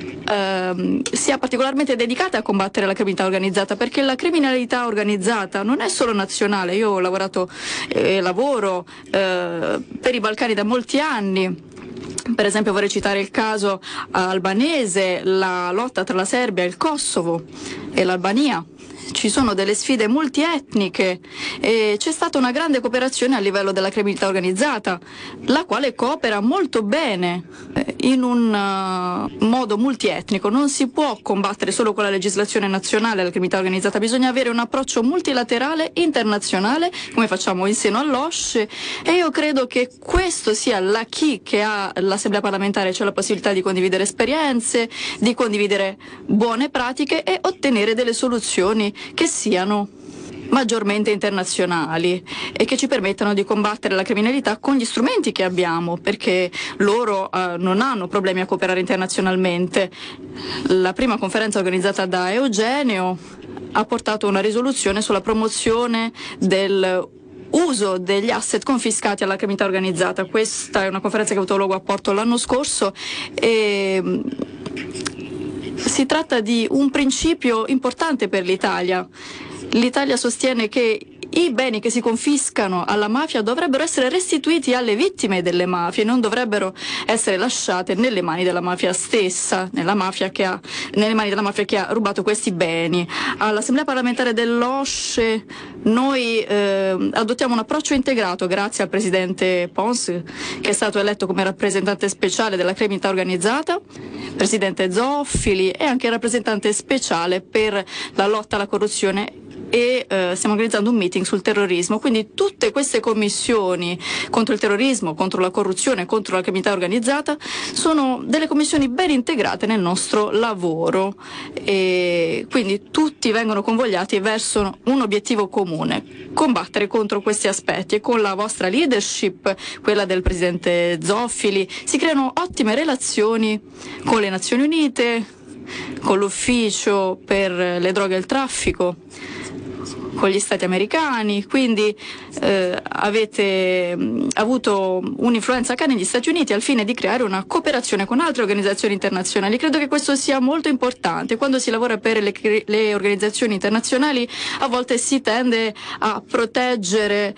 sia particolarmente dedicata a combattere la criminalità organizzata, perché la criminalità organizzata non è solo nazionale. Io ho lavorato e lavoro per i Balcani da molti anni. Per esempio vorrei citare il caso albanese, la lotta tra la Serbia, il Kosovo e l'Albania. Ci sono delle sfide multietniche e c'è stata una grande cooperazione a livello della criminalità organizzata, la quale coopera molto bene in un modo multietnico. Non si può combattere solo con la legislazione nazionale la criminalità organizzata, bisogna avere un approccio multilaterale internazionale, come facciamo in seno all'OSCE, e io credo che questo sia l'acquis che ha l'Assemblea parlamentare, cioè la possibilità di condividere esperienze, di condividere buone pratiche e ottenere delle soluzioni che siano maggiormente internazionali e che ci permettano di combattere la criminalità con gli strumenti che abbiamo, perché loro non hanno problemi a cooperare internazionalmente. La prima conferenza organizzata da Eugenio ha portato una risoluzione sulla promozione del uso degli asset confiscati alla criminalità organizzata. Questa è una conferenza che ha avuto luogo a Porto l'anno scorso e si tratta di un principio importante per l'Italia. L'Italia sostiene che i beni che si confiscano alla mafia dovrebbero essere restituiti alle vittime delle mafie, non dovrebbero essere lasciate nelle mani della mafia stessa, nelle mani della mafia che ha rubato questi beni. All'Assemblea parlamentare dell'OSCE noi adottiamo un approccio integrato grazie al presidente Pons, che è stato eletto come rappresentante speciale della criminalità organizzata, presidente Zoffili e anche rappresentante speciale per la lotta alla corruzione, e stiamo organizzando un meeting sul terrorismo. Quindi tutte queste commissioni contro il terrorismo, contro la corruzione, contro la criminalità organizzata sono delle commissioni ben integrate nel nostro lavoro e quindi tutti vengono convogliati verso un obiettivo comune: combattere contro questi aspetti, e con la vostra leadership, quella del presidente Zoffili, si creano ottime relazioni con le Nazioni Unite, con l'ufficio per le droghe e il traffico, con gli stati americani, quindi avete avuto un'influenza anche negli Stati Uniti al fine di creare una cooperazione con altre organizzazioni internazionali. Credo che questo sia molto importante. Quando si lavora per le organizzazioni internazionali a volte si tende a proteggere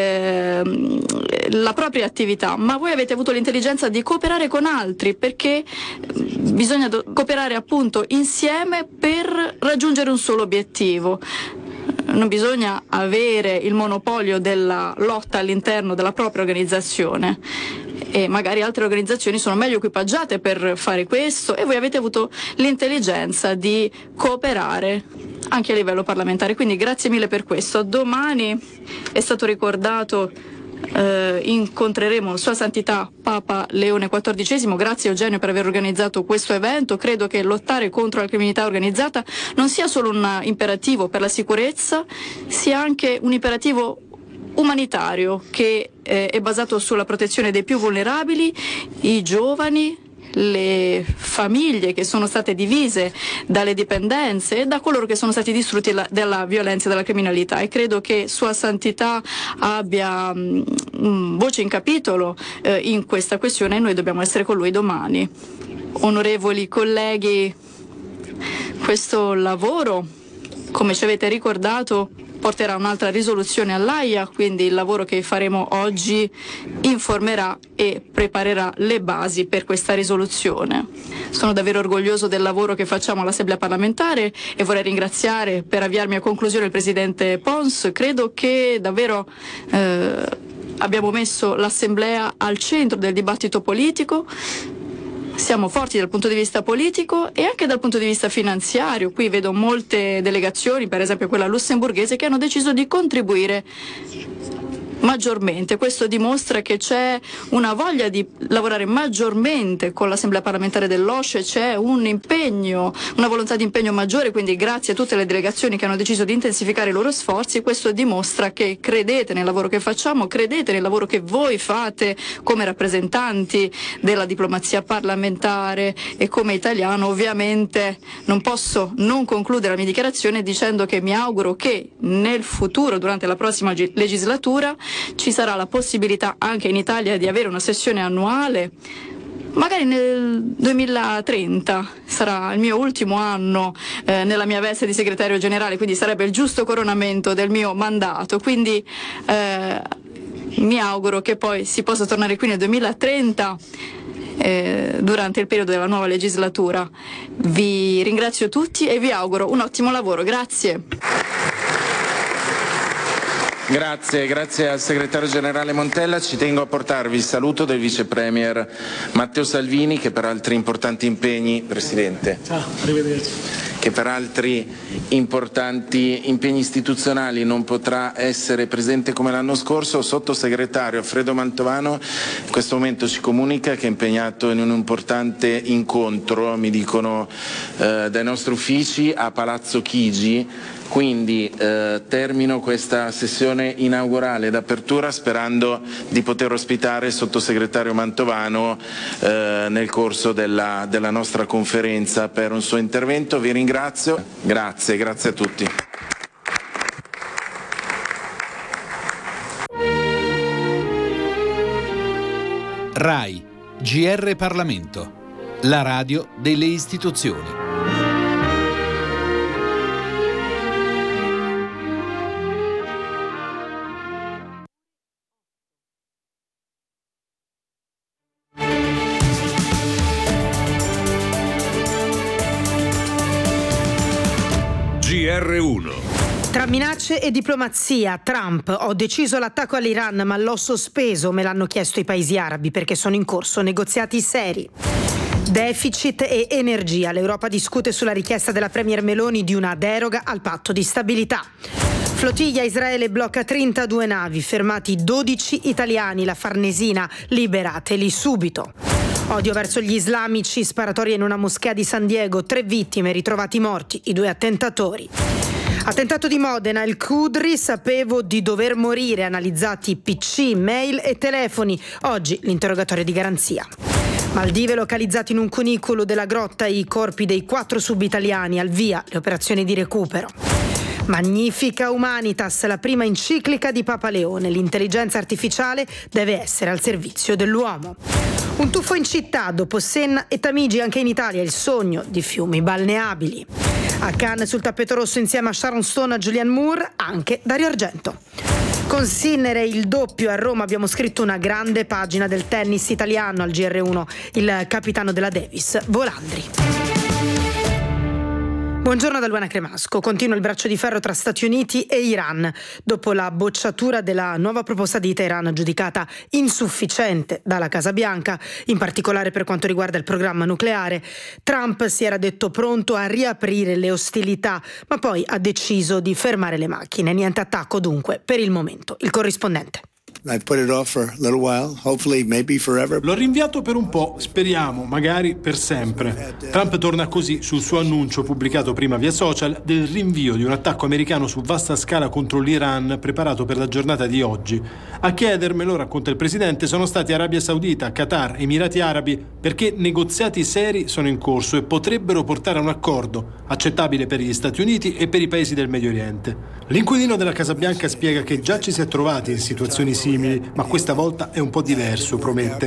la propria attività, ma voi avete avuto l'intelligenza di cooperare con altri, perché bisogna cooperare appunto insieme per raggiungere un solo obiettivo. Non bisogna avere il monopolio della lotta all'interno della propria organizzazione, e magari altre organizzazioni sono meglio equipaggiate per fare questo, e voi avete avuto l'intelligenza di cooperare anche a livello parlamentare, quindi grazie mille per questo. Domani è stato ricordato incontreremo Sua Santità Papa Leone XIV. Grazie Eugenio per aver organizzato questo evento. Credo che lottare contro la criminalità organizzata non sia solo un imperativo per la sicurezza, sia anche un imperativo umanitario che è basato sulla protezione dei più vulnerabili, i giovani, le famiglie che sono state divise dalle dipendenze e da coloro che sono stati distrutti dalla violenza e dalla criminalità, e credo che Sua Santità abbia voce in capitolo in questa questione, e noi dobbiamo essere con lui domani. Onorevoli colleghi, questo lavoro, come ci avete ricordato, porterà un'altra risoluzione all'AIA, quindi il lavoro che faremo oggi informerà e preparerà le basi per questa risoluzione. Sono davvero orgoglioso del lavoro che facciamo all'Assemblea parlamentare e vorrei ringraziare, per avviarmi a conclusione, il Presidente Pons. Credo che davvero abbiamo messo l'Assemblea al centro del dibattito politico. Siamo forti dal punto di vista politico e anche dal punto di vista finanziario. Qui vedo molte delegazioni, per esempio quella lussemburghese, che hanno deciso di contribuire maggiormente. Questo dimostra che c'è una voglia di lavorare maggiormente con l'Assemblea parlamentare dell'OSCE, c'è un impegno, una volontà di impegno maggiore, quindi grazie a tutte le delegazioni che hanno deciso di intensificare i loro sforzi. Questo dimostra che credete nel lavoro che facciamo, credete nel lavoro che voi fate come rappresentanti della diplomazia parlamentare, e come italiano ovviamente non posso non concludere la mia dichiarazione dicendo che mi auguro che nel futuro, durante la prossima legislatura, ci sarà la possibilità anche in Italia di avere una sessione annuale. Magari nel 2030 sarà il mio ultimo anno nella mia veste di segretario generale, quindi sarebbe il giusto coronamento del mio mandato. Quindi mi auguro che poi si possa tornare qui nel 2030 durante il periodo della nuova legislatura. Vi ringrazio tutti e vi auguro un ottimo lavoro. Grazie.
Grazie al segretario generale Montella. Ci tengo a portarvi il saluto del vice premier Matteo Salvini, che per altri importanti impegni, Presidente,
Arrivederci.
che per altri importanti impegni istituzionali non potrà essere presente come l'anno scorso. Sottosegretario Alfredo Mantovano in questo momento ci comunica che è impegnato in un importante incontro, mi dicono dai nostri uffici, a Palazzo Chigi. Quindi termino questa sessione inaugurale d'apertura sperando di poter ospitare il sottosegretario Mantovano nel corso della nostra conferenza per un suo intervento. Vi ringrazio, grazie a tutti.
RAI, GR Parlamento, la radio delle istituzioni.
GR1.
Tra minacce e diplomazia, Trump: ho deciso l'attacco all'Iran ma l'ho sospeso, me l'hanno chiesto i paesi arabi perché sono in corso negoziati seri. Deficit e energia, l'Europa discute sulla richiesta della premier Meloni di una deroga al patto di stabilità. Flottiglia, Israele blocca 32 navi, fermati 12 italiani, la Farnesina, liberateli subito. Odio verso gli islamici, sparatoria in una moschea di San Diego, 3 vittime, ritrovati morti, i 2 attentatori. Attentato di Modena, il Cudri, sapevo di dover morire, analizzati PC, mail e telefoni, oggi l'interrogatorio di garanzia. Maldive, localizzati in un cunicolo della grotta i corpi dei 4 subitaliani, al via le operazioni di recupero. Magnifica Humanitas, la prima enciclica di Papa Leone, l'intelligenza artificiale deve essere al servizio dell'uomo. Un tuffo in città, dopo Senna e Tamigi anche in Italia il sogno di fiumi balneabili. A Cannes sul tappeto rosso insieme a Sharon Stone e Julianne Moore anche Dario Argento. Con Sinner e il doppio a Roma abbiamo scritto una grande pagina del tennis italiano al GR1, il capitano della Davis, Volandri. Buongiorno da Luana Cremasco. Continua il braccio di ferro tra Stati Uniti e Iran. Dopo la bocciatura della nuova proposta di Teheran giudicata insufficiente dalla Casa Bianca, in particolare per quanto riguarda il programma nucleare, Trump si era detto pronto a riaprire le ostilità, ma poi ha deciso di fermare le macchine. Niente attacco dunque per il momento. Il corrispondente.
L'ho rinviato per un po', speriamo, magari per sempre. Trump torna così sul suo annuncio pubblicato prima via social del rinvio di un attacco americano su vasta scala contro l'Iran preparato per la giornata di oggi. A chiedermelo, racconta il presidente, sono stati Arabia Saudita, Qatar, Emirati Arabi, perché negoziati seri sono in corso e potrebbero portare a un accordo accettabile per gli Stati Uniti e per i paesi del Medio Oriente. L'inquilino della Casa Bianca spiega che già ci si è trovati in situazioni simili, ma questa volta è un po' diverso, promette.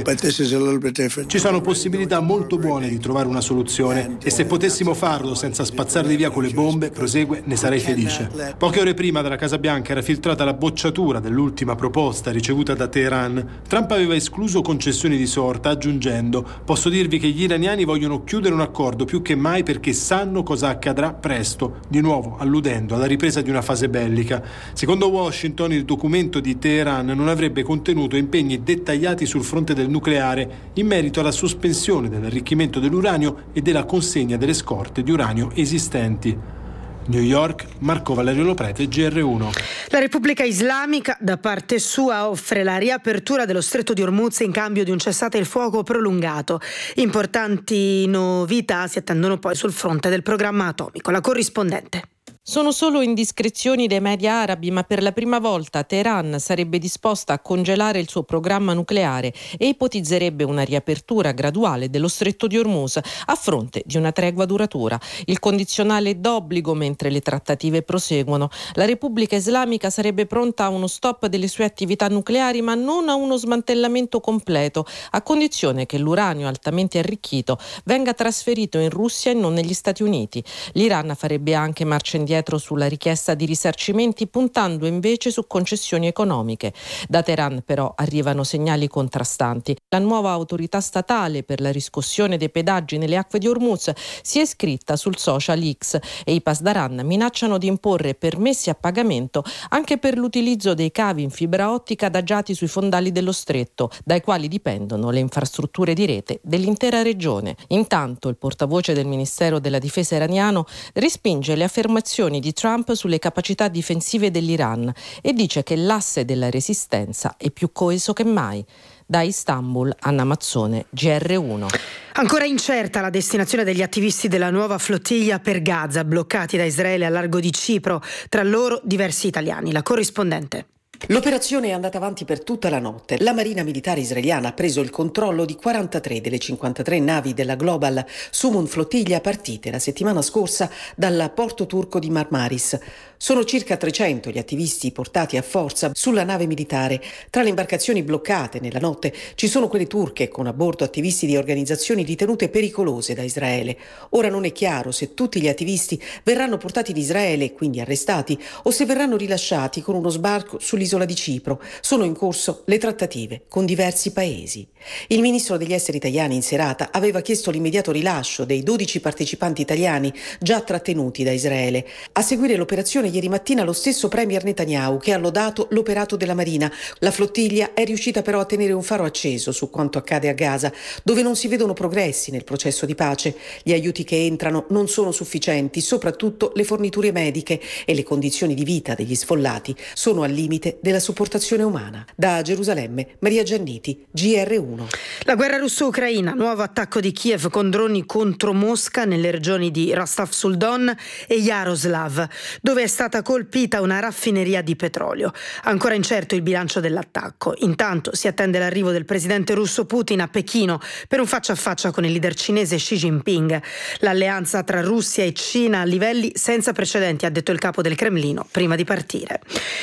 Ci sono possibilità molto buone di trovare una soluzione e se potessimo farlo senza spazzarli via con le bombe, prosegue, ne sarei felice. Poche ore prima dalla Casa Bianca era filtrata la bocciatura dell'ultima proposta ricevuta da Teheran. Trump aveva escluso concessioni di sorta, aggiungendo: posso dirvi che gli iraniani vogliono chiudere un accordo più che mai perché sanno cosa accadrà presto, di nuovo alludendo alla ripresa di una fase bellica. Secondo Washington, il documento di Teheran non avrebbe contenuto impegni dettagliati sul fronte del nucleare in merito alla sospensione dell'arricchimento dell'uranio e della consegna delle scorte di uranio esistenti. New York, Marco Valerio Loprete, GR1.
La Repubblica Islamica da parte sua offre la riapertura dello stretto di Hormuz in cambio di un cessate il fuoco prolungato. Importanti novità si attendono poi sul fronte del programma atomico. La corrispondente.
Sono solo indiscrezioni dei media arabi, ma per la prima volta Teheran sarebbe disposta a congelare il suo programma nucleare e ipotizzerebbe una riapertura graduale dello stretto di Hormuz a fronte di una tregua duratura. Il condizionale è d'obbligo mentre le trattative proseguono. La Repubblica Islamica sarebbe pronta a uno stop delle sue attività nucleari, ma non a uno smantellamento completo, a condizione che l'uranio altamente arricchito venga trasferito in Russia e non negli Stati Uniti. L'Iran farebbe anche marcia indietro sulla richiesta di risarcimenti, puntando invece su concessioni economiche. Da Teheran però arrivano segnali contrastanti. La nuova autorità statale per la riscossione dei pedaggi nelle acque di Hormuz si è iscritta sul social X e i Pasdaran minacciano di imporre permessi a pagamento anche per l'utilizzo dei cavi in fibra ottica adagiati sui fondali dello stretto, dai quali dipendono le infrastrutture di rete dell'intera regione. Intanto il portavoce del Ministero della Difesa iraniano respinge le affermazioni di Trump sulle capacità difensive dell'Iran e dice che l'asse della resistenza è più coeso che mai. Da Istanbul, Anna Mazzone, GR1.
Ancora incerta la destinazione degli attivisti della nuova flottiglia per Gaza, bloccati da Israele al largo di Cipro, tra loro diversi italiani. La corrispondente.
L'operazione è andata avanti per tutta la notte. La Marina Militare israeliana ha preso il controllo di 43 delle 53 navi della Global Sumun Flottiglia partite la settimana scorsa dal porto turco di Marmaris. Sono circa 300 gli attivisti portati a forza sulla nave militare. Tra le imbarcazioni bloccate nella notte ci sono quelle turche con a bordo attivisti di organizzazioni ritenute pericolose da Israele. Ora non è chiaro se tutti gli attivisti verranno portati in Israele, quindi arrestati, o se verranno rilasciati con uno sbarco sull'isola di Cipro. Sono in corso le trattative con diversi paesi. Il ministro degli esteri italiani in serata aveva chiesto l'immediato rilascio dei 12 partecipanti italiani già trattenuti da Israele. A seguire l'operazione ieri mattina lo stesso premier Netanyahu, che ha lodato l'operato della Marina. La flottiglia è riuscita però a tenere un faro acceso su quanto accade a Gaza, dove non si vedono progressi nel processo di pace. Gli aiuti che entrano non sono sufficienti, soprattutto le forniture mediche, e le condizioni di vita degli sfollati sono al limite della sopportazione umana. Da Gerusalemme, Maria Gianniti, GR1.
La guerra russo-ucraina, nuovo attacco di Kiev con droni contro Mosca nelle regioni di Rostov-sul-Don e Yaroslav, dove è stata colpita una raffineria di petrolio. Ancora incerto il bilancio dell'attacco. Intanto si attende l'arrivo del presidente russo Putin a Pechino per un faccia a faccia con il leader cinese Xi Jinping. L'alleanza tra Russia e Cina a livelli senza precedenti, ha detto il capo del Cremlino prima di partire.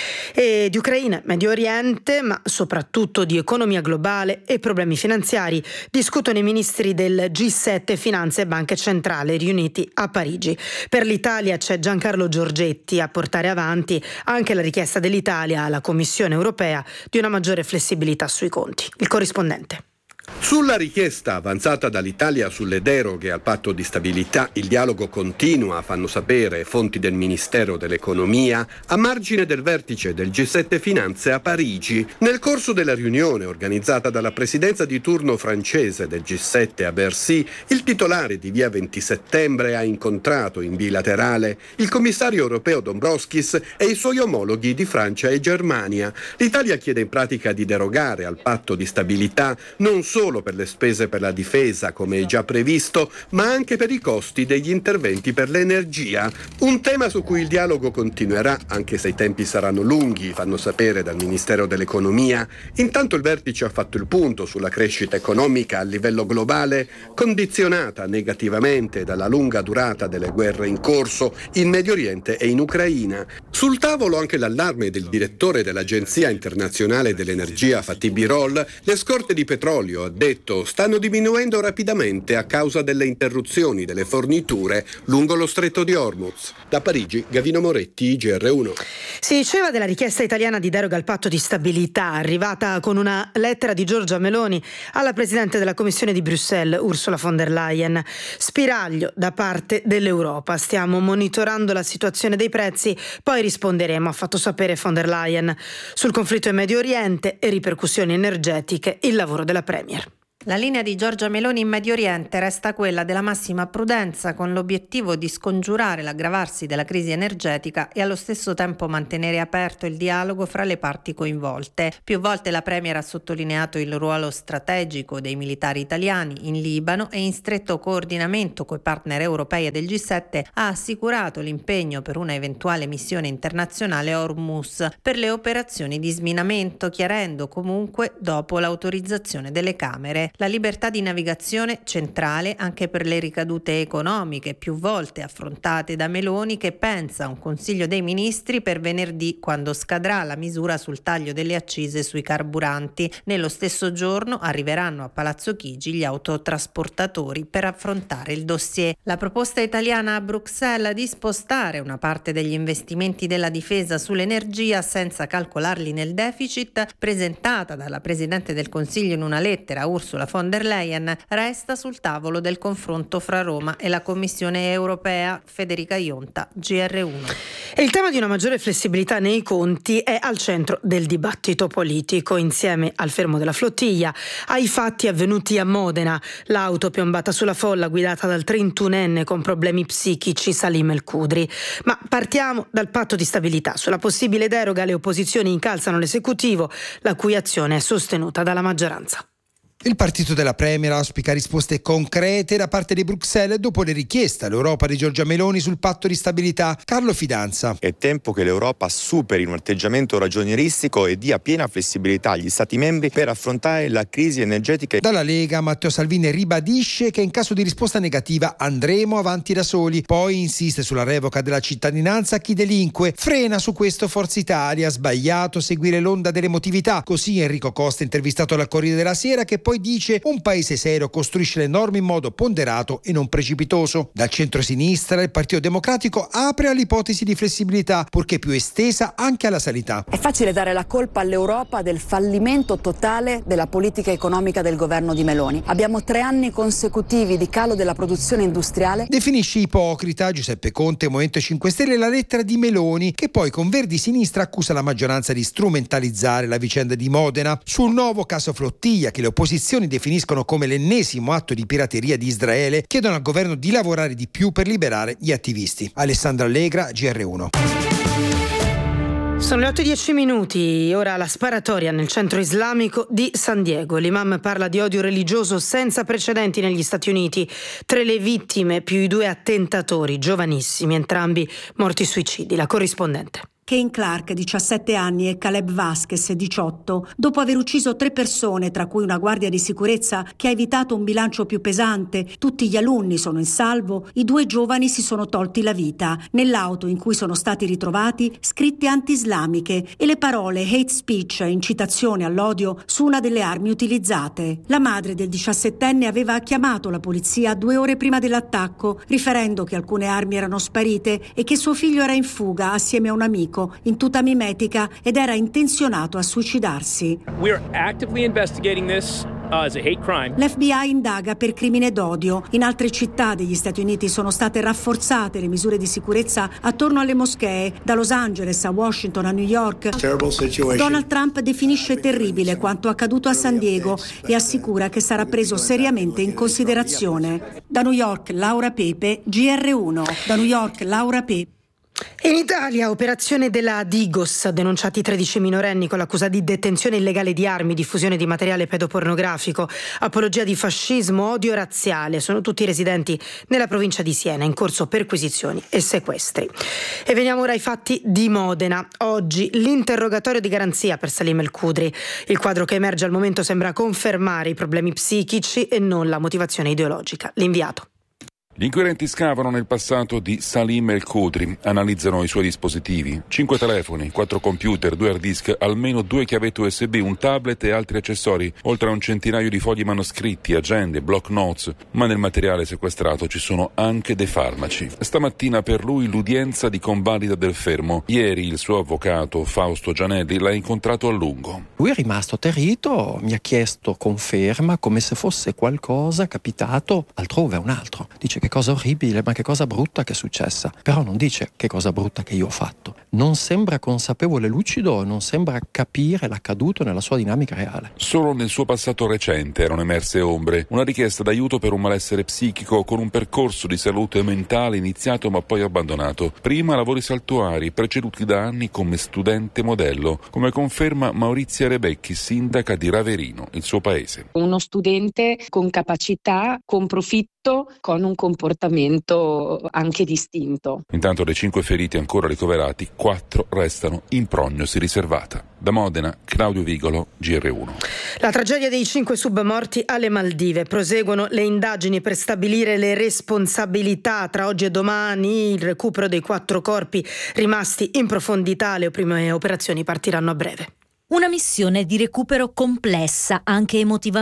E di Ucraina, Medio Oriente, ma soprattutto di economia globale e problemi finanziari discutono i ministri del G7 Finanze e Banche Centrali riuniti a Parigi. Per l'Italia c'è Giancarlo Giorgetti a portare avanti anche la richiesta dell'Italia alla Commissione europea di una maggiore flessibilità sui conti. Il corrispondente.
Sulla richiesta avanzata dall'Italia sulle deroghe al patto di stabilità, il dialogo continua, fanno sapere fonti del Ministero dell'Economia, a margine del vertice del G7 Finanze a Parigi. Nel corso della riunione organizzata dalla presidenza di turno francese del G7 a Bercy, il titolare di via 20 settembre ha incontrato in bilaterale il commissario europeo Dombrovskis e i suoi omologhi di Francia e Germania. L'Italia chiede in pratica di derogare al patto di stabilità non solo per le spese per la difesa, come è già previsto, ma anche per i costi degli interventi per l'energia. Un tema su cui il dialogo continuerà, anche se i tempi saranno lunghi, fanno sapere dal Ministero dell'Economia. Intanto il vertice ha fatto il punto sulla crescita economica a livello globale, condizionata negativamente dalla lunga durata delle guerre in corso in Medio Oriente e in Ucraina. Sul tavolo anche l'allarme del direttore dell'Agenzia Internazionale dell'Energia, Fatih Birol. Le scorte di petrolio, ha detto, stanno diminuendo rapidamente a causa delle interruzioni delle forniture lungo lo stretto di Hormuz. Da Parigi, Gavino Moretti, GR1.
Si diceva della richiesta italiana di deroga al patto di stabilità, arrivata con una lettera di Giorgia Meloni alla Presidente della Commissione di Bruxelles, Ursula von der Leyen. Spiraglio da parte dell'Europa. Stiamo monitorando la situazione dei prezzi, poi risponderemo, ha fatto sapere von der Leyen. Sul conflitto in Medio Oriente e ripercussioni energetiche, il lavoro della Premier.
La linea di Giorgia Meloni in Medio Oriente resta quella della massima prudenza, con l'obiettivo di scongiurare l'aggravarsi della crisi energetica e allo stesso tempo mantenere aperto il dialogo fra le parti coinvolte. Più volte la Premier ha sottolineato il ruolo strategico dei militari italiani in Libano e in stretto coordinamento coi partner europei e del G7 ha assicurato l'impegno per una eventuale missione internazionale a Hormuz per le operazioni di sminamento, chiarendo comunque dopo l'autorizzazione delle Camere. La libertà di navigazione centrale anche per le ricadute economiche più volte affrontate da Meloni, che pensa a un Consiglio dei Ministri per venerdì, quando scadrà la misura sul taglio delle accise sui carburanti. Nello stesso giorno arriveranno a Palazzo Chigi gli autotrasportatori per affrontare il dossier. La proposta italiana a Bruxelles di spostare una parte degli investimenti della difesa sull'energia senza calcolarli nel deficit, presentata dalla Presidente del Consiglio in una lettera a Ursula von der Leyen, resta sul tavolo del confronto fra Roma e la Commissione europea. Federica Ionta, GR1.
E il tema di una maggiore flessibilità nei conti è al centro del dibattito politico, insieme al fermo della flottiglia, ai fatti avvenuti a Modena, l'auto piombata sulla folla guidata dal 31enne con problemi psichici Salim El Khudri. Ma partiamo dal patto di stabilità. Sulla possibile deroga le opposizioni incalzano l'esecutivo, la cui azione è sostenuta dalla maggioranza.
Il partito della Premier auspica risposte concrete da parte di Bruxelles dopo le richieste all'Europa di Giorgia Meloni sul patto di stabilità. Carlo Fidanza.
È tempo che l'Europa superi un atteggiamento ragionieristico e dia piena flessibilità agli Stati membri per affrontare la crisi energetica.
Dalla Lega Matteo Salvini ribadisce che in caso di risposta negativa andremo avanti da soli. Poi insiste sulla revoca della cittadinanza a chi delinque. Frena su questo Forza Italia. Sbagliato seguire l'onda dell'emotività. Così Enrico Costa, intervistato al Corriere della Sera, che poi dice: un paese serio costruisce le norme in modo ponderato e non precipitoso. Dal centro-sinistra il Partito Democratico apre all'ipotesi di flessibilità, purché più estesa anche alla sanità.
È facile dare la colpa all'Europa del fallimento totale della politica economica del governo di Meloni. Abbiamo 3 anni consecutivi di calo della produzione industriale.
Definisce ipocrita Giuseppe Conte, Movimento 5 Stelle, la lettera di Meloni, che poi con Verdi Sinistra accusa la maggioranza di strumentalizzare la vicenda di Modena. Sul nuovo caso Flottiglia, che le opposizioni definiscono come l'ennesimo atto di pirateria di Israele, chiedono al governo di lavorare di più per liberare gli attivisti. Alessandra Allegra, GR1.
Sono le 8:10, ora la sparatoria nel centro islamico di San Diego. L'imam parla di odio religioso senza precedenti negli Stati Uniti. 3 le vittime più i 2 attentatori, giovanissimi, entrambi morti suicidi. La corrispondente.
Kane Clark, 17 anni, e Caleb Vasquez, 18, dopo aver ucciso 3 persone, tra cui una guardia di sicurezza che ha evitato un bilancio più pesante, tutti gli alunni sono in salvo, i 2 giovani si sono tolti la vita. Nell'auto in cui sono stati ritrovati scritte anti-islamiche e le parole hate speech, incitazione all'odio, su una delle armi utilizzate. La madre del 17enne aveva chiamato la polizia 2 ore prima dell'attacco, riferendo che alcune armi erano sparite e che suo figlio era in fuga assieme a un amico in tuta mimetica ed era intenzionato a suicidarsi.
We are actively investigating this.
L'FBI indaga per crimine d'odio. In altre città degli Stati Uniti sono state rafforzate le misure di sicurezza attorno alle moschee, da Los Angeles a Washington a New York. Donald Trump definisce terribile quanto accaduto a San Diego e assicura che sarà preso seriamente in considerazione. Da New York, Laura Pepe, GR1. Da New York, Laura Pepe.
In Italia, operazione della Digos, denunciati 13 minorenni con l'accusa di detenzione illegale di armi, diffusione di materiale pedopornografico, apologia di fascismo, odio razziale. Sono tutti residenti nella provincia di Siena, in corso perquisizioni e sequestri. E veniamo ora ai fatti di Modena. Oggi l'interrogatorio di garanzia per Salim El Khudri. Il quadro che emerge al momento sembra confermare i problemi psichici e non la motivazione ideologica. L'inviato.
Gli inquirenti scavano nel passato di Salim El Khudri, analizzano i suoi dispositivi, 5 telefoni, 4 computer, 2 hard disk, almeno 2 chiavette USB, un tablet e altri accessori, oltre a un centinaio di fogli manoscritti, agende, block notes, ma nel materiale sequestrato ci sono anche dei farmaci. Stamattina per lui l'udienza di convalida del fermo. Ieri il suo avvocato, Fausto Gianelli, l'ha incontrato a lungo.
Lui è rimasto atterrito, mi ha chiesto conferma come se fosse qualcosa capitato altrove a un altro. Dice che cosa orribile, ma che cosa brutta che è successa. Però non dice che cosa brutta che io ho fatto. Non sembra consapevole, lucido, non sembra capire l'accaduto nella sua dinamica reale.
Solo nel suo passato recente erano emerse ombre. Una richiesta d'aiuto per un malessere psichico con un percorso di salute mentale iniziato ma poi abbandonato. Prima lavori saltuari, preceduti da anni come studente modello, come conferma Maurizia Rebecchi, sindaca di Raverino, il suo paese.
Uno studente con capacità, con profitto, con un comportamento anche distinto.
Intanto dei 5 feriti ancora ricoverati, 4 restano in prognosi riservata. Da Modena, Claudio Vigolo, GR1.
La tragedia dei 5 submorti alle Maldive. Proseguono le indagini per stabilire le responsabilità. Tra oggi e domani il recupero dei 4 corpi rimasti in profondità. Le prime operazioni partiranno a breve.
Una missione di recupero complessa, anche emotivamente.